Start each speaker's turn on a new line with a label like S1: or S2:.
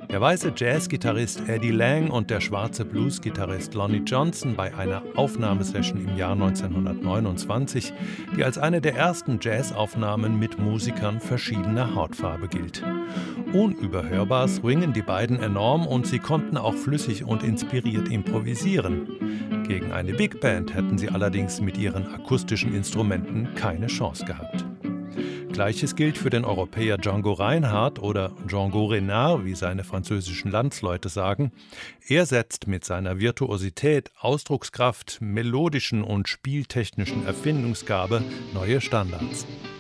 S1: Der weiße Jazzgitarrist Eddie Lang und der schwarze Bluesgitarrist Lonnie Johnson bei einer Aufnahmesession im Jahr 1929, die als eine der ersten Jazzaufnahmen mit Musikern verschiedener Hautfarbe gilt. Unüberhörbar swingen die beiden enorm und sie konnten auch flüssig und inspiriert improvisieren. Gegen eine Big Band hätten sie allerdings mit ihren akustischen Instrumenten keine Chance gehabt. Gleiches gilt für den Europäer Django Reinhardt oder Django Reinhardt, wie seine französischen Landsleute sagen. Er setzt mit seiner Virtuosität, Ausdruckskraft, melodischen und spieltechnischen Erfindungsgabe neue Standards.